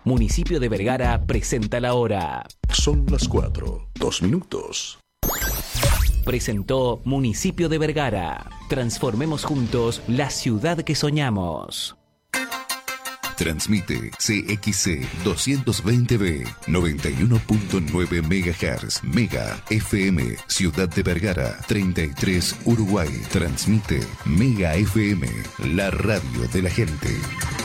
Municipio de Vergara presenta la hora. Son las 4, 2 minutos. Presentó Municipio de Vergara. Transformemos juntos la ciudad que soñamos. Transmite CXC 220B 91.9 MHz Mega FM Ciudad de Vergara 33 Uruguay. Transmite Mega FM, la radio de la gente.